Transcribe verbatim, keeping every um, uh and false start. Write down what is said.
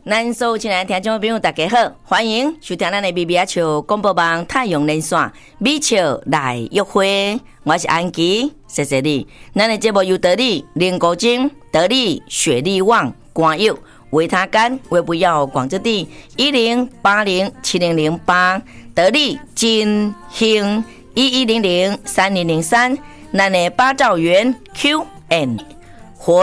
咱所有亲爱的听众朋友大家好，欢迎收听咱的米米啊笑广播网太阳连线米笑来约会，我是安琪，谢谢你。咱的节目由得力林国金、得力雪力旺、光佑、维他干、维不要广之地一零八零七零零八，得力金兴一一零零三零零三，咱的八兆元 Q N。